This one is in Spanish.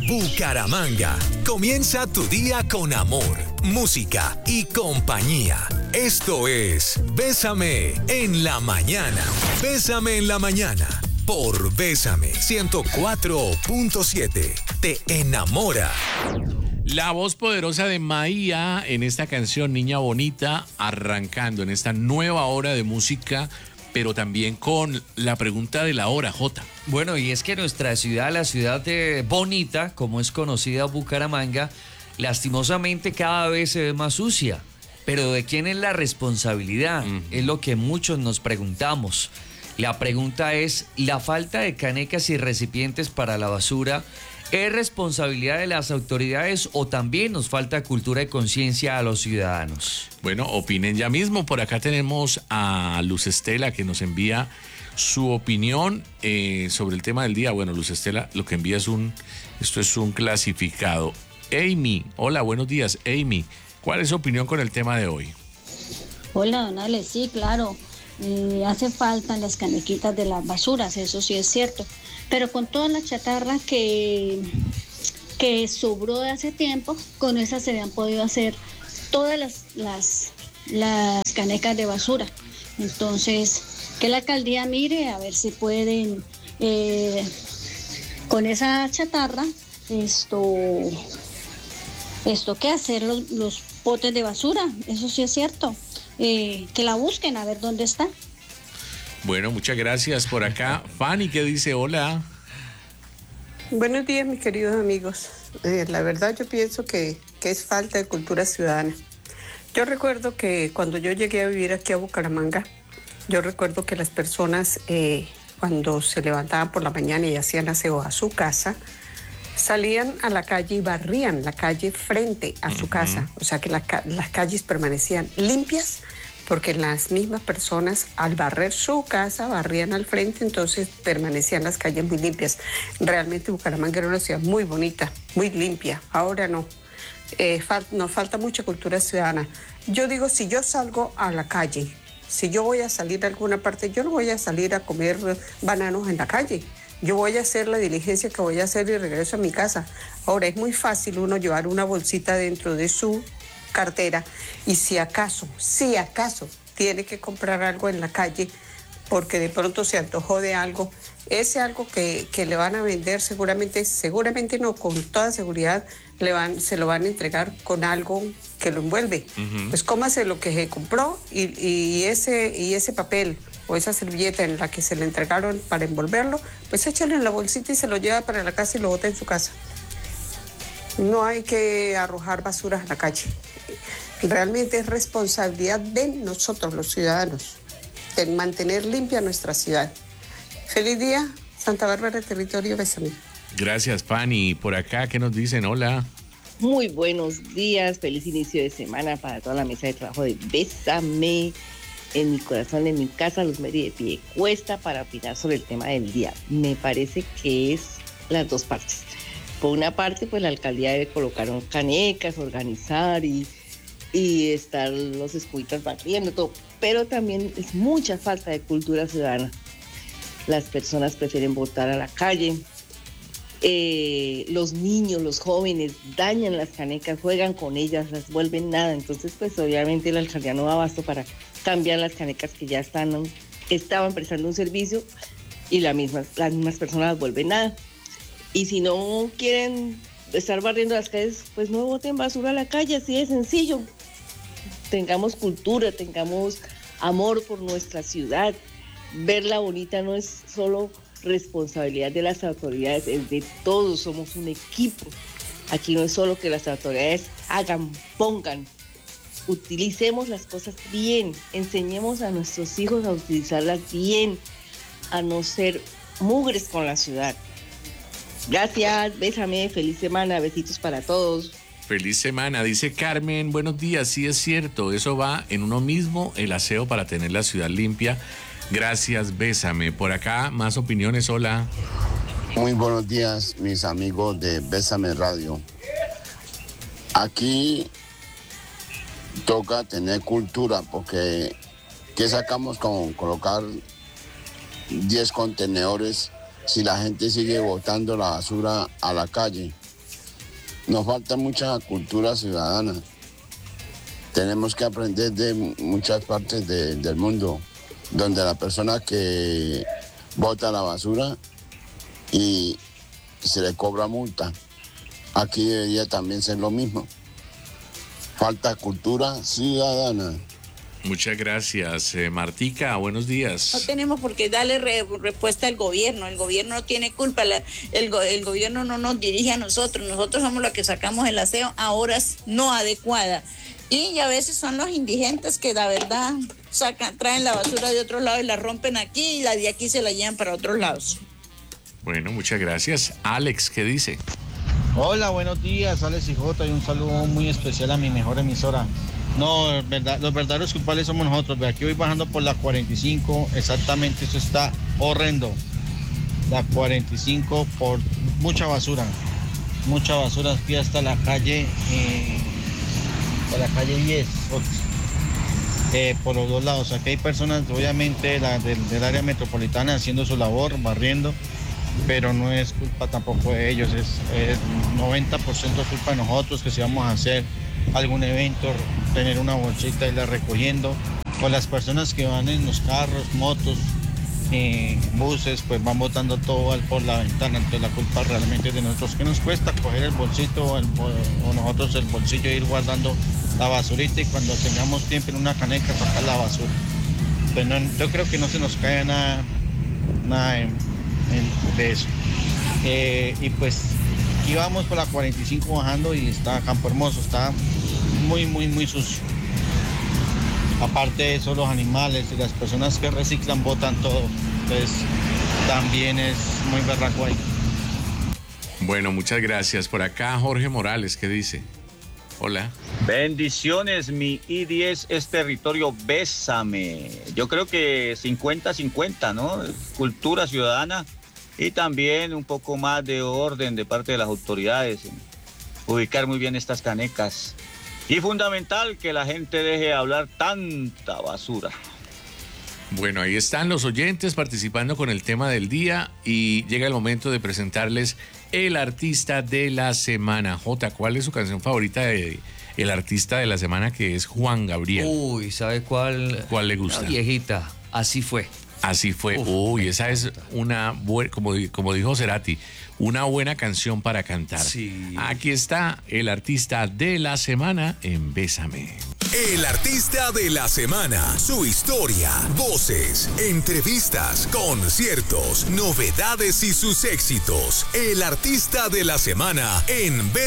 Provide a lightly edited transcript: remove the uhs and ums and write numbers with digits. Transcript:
Bucaramanga. Comienza tu día con amor, música y compañía. Esto es Bésame en la mañana. Bésame en la mañana. Por Bésame 104.7. Te enamora. La voz poderosa de Maía en esta canción Niña Bonita, arrancando en esta nueva hora de música, pero también con la pregunta de la hora, Jota. Bueno, y es que nuestra ciudad, la ciudad bonita, como es conocida Bucaramanga, lastimosamente cada vez se ve más sucia. Pero ¿de quién es la responsabilidad? Es lo que muchos nos preguntamos. La pregunta es, ¿la falta de canecas y recipientes para la basura es responsabilidad de las autoridades o también nos falta cultura y conciencia a los ciudadanos? Bueno, opinen ya mismo. Por acá tenemos a Luz Estela que nos envía su opinión sobre el tema del día. Bueno, Luz Estela lo que envía esto es un clasificado. Amy, hola, buenos días. Amy, ¿cuál es su opinión con el tema de hoy? Hola, don Ale, sí, claro. Hace falta las canequitas de las basuras, eso sí es cierto. Pero con toda la chatarra que sobró de hace tiempo, con esas se habían podido hacer todas las canecas de basura. Entonces, que la alcaldía mire a ver si pueden, con esa chatarra, ¿qué hacer? Los botes de basura, eso sí es cierto. Que la busquen a ver dónde está. Bueno, muchas gracias. Por acá, Fanny, ¿qué dice? Hola. Buenos días, mis queridos amigos. La verdad yo pienso que es falta de cultura ciudadana. Yo recuerdo que cuando yo llegué a vivir aquí a Bucaramanga, yo recuerdo que las personas cuando se levantaban por la mañana y hacían aseo a su casa, salían a la calle y barrían la calle frente a su casa. O sea que las calles permanecían limpias porque las mismas personas al barrer su casa barrían al frente, entonces permanecían las calles muy limpias. Realmente Bucaramanga era una ciudad muy bonita, muy limpia. Ahora no. Nos falta mucha cultura ciudadana. Yo digo, si yo salgo a la calle, si yo voy a salir a alguna parte, yo no voy a salir a comer bananos en la calle. Yo voy a hacer la diligencia que voy a hacer y regreso a mi casa. Ahora, es muy fácil uno llevar una bolsita dentro de su cartera y si acaso tiene que comprar algo en la calle porque de pronto se antojó de algo, ese algo que le van a vender seguramente no, con toda seguridad se lo van a entregar con algo que lo envuelve. Pues cómase lo que se compró y ese papel o esa servilleta en la que se le entregaron para envolverlo, pues échale en la bolsita y se lo lleva para la casa y lo bota en su casa. No hay que arrojar basuras a la calle. Realmente es responsabilidad de nosotros, los ciudadanos, de mantener limpia nuestra ciudad. Feliz día, Santa Bárbara, territorio, Bésame. Gracias, Fanny. Por acá, ¿qué nos dicen? Hola. Muy buenos días, feliz inicio de semana para toda la mesa de trabajo de Bésame. En mi corazón, en mi casa, Luz Mary de Piedecuesta para opinar sobre el tema del día. Me parece que es las dos partes. Por una parte, pues la alcaldía debe colocar canecas, organizar y estar los escuitas barriendo, todo. Pero también es mucha falta de cultura ciudadana. Las personas prefieren botar a la calle. Los niños, los jóvenes dañan las canecas, juegan con ellas, las vuelven nada. Entonces, pues obviamente la alcaldía no da abasto para cambiar las canecas que ya estaban prestando un servicio y las mismas personas las vuelven nada. Y si no quieren estar barriendo las calles, pues no boten basura a la calle, así de sencillo. Tengamos cultura, tengamos amor por nuestra ciudad. Verla bonita no es solo responsabilidad de las autoridades, es de todos, somos un equipo. Aquí no es solo que las autoridades hagan, pongan. Utilicemos las cosas bien, enseñemos a nuestros hijos a utilizarlas bien, a no ser mugres con la ciudad. Gracias, bésame, feliz semana, besitos para todos. Feliz semana, dice Carmen, buenos días, sí es cierto, eso va en uno mismo, el aseo para tener la ciudad limpia. Gracias, bésame. Por acá, más opiniones, hola. Muy buenos días, mis amigos de Bésame Radio. Aquí toca tener cultura, porque ¿qué sacamos con colocar 10 contenedores si la gente sigue botando la basura a la calle? nos falta mucha cultura ciudadana. Tenemos que aprender de muchas partes del mundo, donde la persona que bota la basura y se le cobra multa. Aquí debería también ser lo mismo. Falta cultura ciudadana. Muchas gracias, Martica. Buenos días. No tenemos por qué darle respuesta al gobierno. El gobierno no tiene culpa. El gobierno no nos dirige a nosotros. Nosotros somos los que sacamos el aseo a horas no adecuadas. Y a veces son los indigentes que la verdad traen la basura de otro lado y la rompen aquí y la de aquí se la llevan para otros lados. Bueno, muchas gracias. Alex, ¿qué dice? Hola, buenos días, Alex y Jota, y un saludo muy especial a mi mejor emisora. No, los verdaderos culpables somos nosotros. Aquí voy bajando por la 45, exactamente, eso está horrendo. La 45 por mucha basura aquí hasta la calle, por la calle 10, por los dos lados. Aquí hay personas, obviamente, del área metropolitana haciendo su labor, barriendo, pero no es culpa tampoco de ellos, es 90% culpa de nosotros, que si vamos a hacer algún evento, tener una bolsita y la recogiendo, o las personas que van en los carros, motos, buses, pues van botando todo por la ventana. Entonces la culpa realmente es de nosotros, que nos cuesta coger el bolsito o nosotros el bolsillo, ir guardando la basurita y cuando tengamos tiempo en una caneca sacar la basura. Entonces yo creo que no se nos cae nada de eso. Y pues aquí vamos por la 45 bajando y está Campo Hermoso, está muy sucio. Aparte de eso, los animales y las personas que reciclan botan todo, entonces también es muy berraco ahí. Bueno, muchas gracias. Por acá Jorge Morales, ¿qué dice? Hola. Bendiciones, mi I-10 es territorio Bésame. Yo creo que 50-50, ¿no? Cultura ciudadana y también un poco más de orden de parte de las autoridades, ubicar muy bien estas canecas. Y fundamental que la gente deje de hablar tanta basura. Bueno, ahí están los oyentes participando con el tema del día y llega el momento de presentarles el artista de la semana. Jota, ¿cuál es su canción favorita de el artista de la semana, que es Juan Gabriel? Uy, ¿sabe cuál? ¿Cuál le gusta? La viejita, Así Fue. Así Fue. Uy, esa es una buena, como dijo Cerati, una buena canción para cantar. Sí. Aquí está el artista de la semana en Bésame. El artista de la semana, su historia, voces, entrevistas, conciertos, novedades y sus éxitos. El artista de la semana en Bésame.